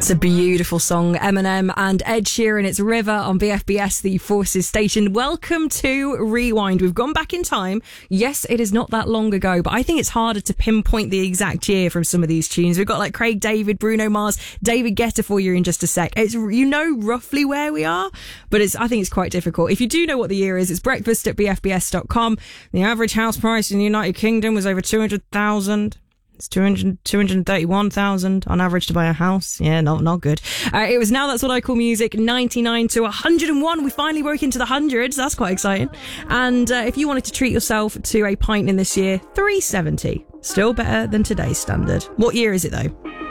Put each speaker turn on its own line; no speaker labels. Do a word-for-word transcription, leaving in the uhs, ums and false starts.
It's a beautiful song. Eminem and Ed Sheeran, it's River on B F B S, the Forces station. Welcome to Rewind. We've gone back in time. Yes, it is not that long ago, but I think it's harder to pinpoint the exact year from some of these tunes. We've got like Craig David, Bruno Mars, David Guetta for you in just a sec. It's, you know roughly where we are, but it's, I think it's quite difficult. If you do know what the year is, it's breakfast at b f b s dot com. The average house price in the United Kingdom was over two hundred thousand. It's two hundred, two hundred thirty-one thousand on average to buy a house. Yeah, not not good. Uh, it was Now That's What I Call Music, ninety-nine to one hundred and one. We finally broke into the hundreds. That's quite exciting. And uh, if you wanted to treat yourself to a pint in this year, three seventy. Still better than today's standard. What year is it though?